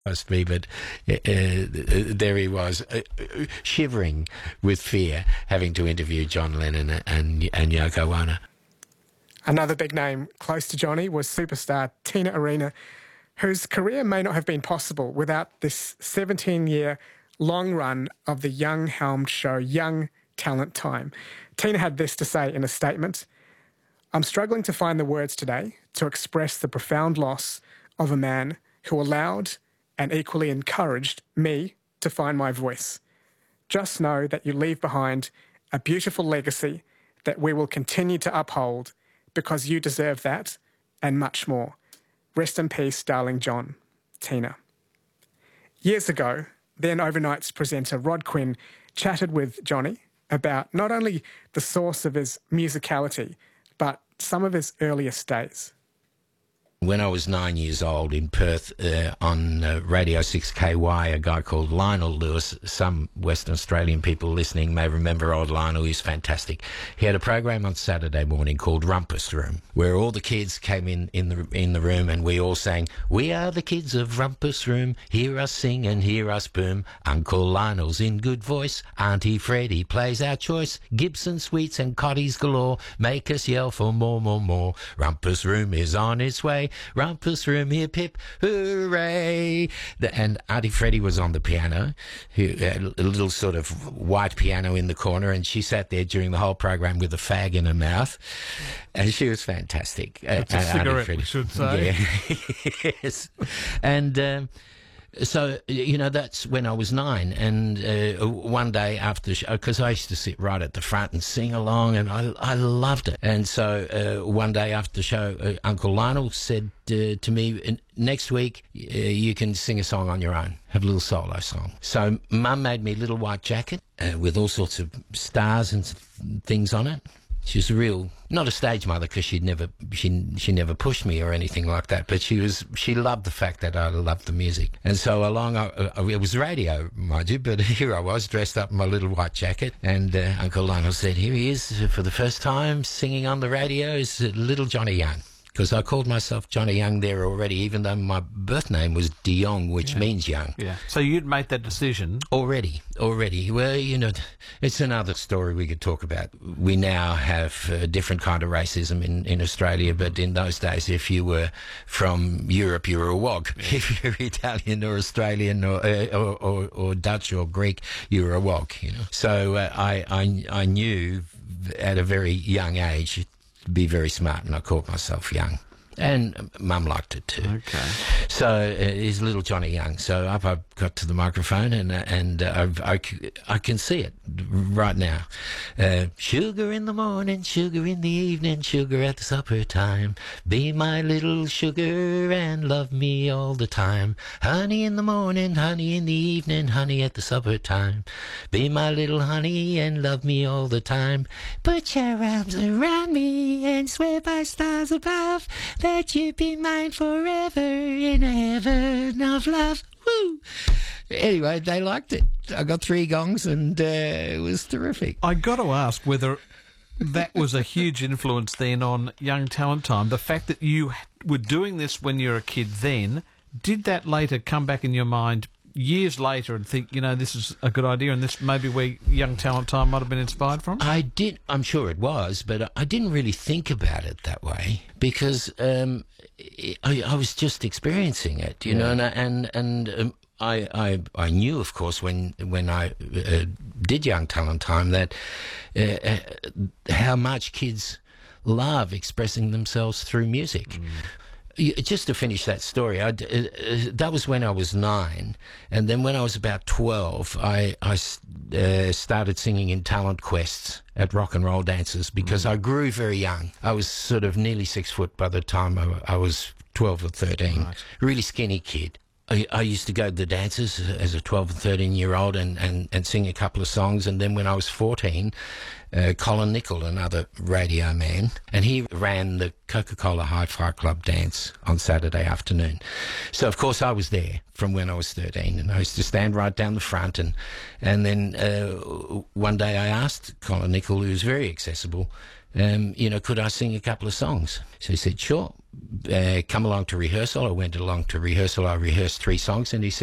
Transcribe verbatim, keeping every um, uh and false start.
Must be, but uh, uh, there he was, uh, shivering with fear, having to interview John Lennon and, and Yoko Ono. Another big name close to Johnny was superstar Tina Arena, whose career may not have been possible without this seventeen-year long run of the young helmed show Young Talent Time. Tina had this to say in a statement: "I'm struggling to find the words today to express the profound loss of a man who allowed and equally encouraged me to find my voice. Just know that you leave behind a beautiful legacy that we will continue to uphold because you deserve that and much more. Rest in peace, darling John." Tina. Years ago, then Overnight's presenter Rod Quinn chatted with Johnny about not only the source of his musicality, but some of his earliest days. When I was nine years old in Perth, uh, on uh, Radio six K Y, a guy called Lionel Lewis, some Western Australian people listening may remember old Lionel, he's fantastic. He had a program on Saturday morning called Rumpus Room, where all the kids came in, in, the, in the room and we all sang, "We are the kids of Rumpus Room, hear us sing and hear us boom. Uncle Lionel's in good voice, Auntie Freddie plays our choice. Gibson sweets and cotties galore, make us yell for more, more, more. Rumpus Room is on its way. Rumpus Room, hip hip, hooray!" The, and Auntie Freddie was on the piano, who had a little sort of white piano in the corner, and she sat there during the whole program with a fag in her mouth, and she was fantastic. It's uh, a cigarette, we should say. Yeah. Yes. And um, so, you know, that's when I was nine. And uh, one day after the show, because I used to sit right at the front and sing along, and I, I loved it. And so uh, one day after the show, uh, Uncle Lionel said uh, to me, "Next week, uh, you can sing a song on your own, have a little solo song." So Mum made me a little white jacket uh, with all sorts of stars and things on it. She was a real, not a stage mother, because she'd never, she she never pushed me or anything like that. But she was, she loved the fact that I loved the music, and so along, I, I, it was radio, mind you. But here I was, dressed up in my little white jacket, and uh, Uncle Lionel said, "Here he is for the first time singing on the radio, is little Johnny Young." Because I called myself Johnny Young there already, even though my birth name was De Jong, which yeah. means young. Yeah. So you'd made that decision already. Already. Well, you know, it's another story we could talk about. We now have a different kind of racism in, in Australia, but in those days, if you were from Europe, you were a wog. Yeah. If you're Italian or Australian or, uh, or, or or Dutch or Greek, you were a wog. You know. So uh, I, I I knew at a very young age, be very smart, and I called myself Young. And Mum liked it too. Okay. So uh, he's little Johnny Young. So up I got to the microphone, and uh, and uh, I, I, I can see it right now. Uh, sugar in the morning, sugar in the evening, sugar at the supper time. Be my little sugar and love me all the time. Honey in the morning, honey in the evening, honey at the supper time. Be my little honey and love me all the time. Put your arms around me and swear by stars above that you be mine forever in a heaven of love. Woo! Anyway, they liked it. I got three gongs, and uh, it was terrific. I got to ask whether that was a huge influence then on Young Talent Time. The fact that you were doing this when you were a kid then, did that later come back in your mind years later and think, you know, this is a good idea, and this maybe where Young Talent Time might have been inspired from? I did. I'm sure it was, but I didn't really think about it that way, because um, I, I was just experiencing it, you yeah. know, and and and um, I, I I knew, of course, when when I uh, did Young Talent Time, that uh, uh, how much kids love expressing themselves through music. Mm. Just to finish that story, I, uh, that was when I was nine, and then when I was about twelve, I, I uh, started singing in talent quests at Rock and Roll Dancers, because mm. I grew very young. I was sort of nearly six foot by the time I, I was twelve or thirteen. Right. Really skinny kid. I, I used to go to the dances as a twelve and thirteen year old and, and, and sing a couple of songs, and then when I was fourteen, uh, Colin Nichol, another radio man, and he ran the Coca-Cola Hi-Fi Club dance on Saturday afternoon. So of course I was there from when I was thirteen, and I used to stand right down the front, and and then uh, one day I asked Colin Nichol, who was very accessible, um, you know, could I sing a couple of songs? So he said, sure. uh, come along to rehearsal. I went along to rehearsal. I rehearsed three songs, and he said,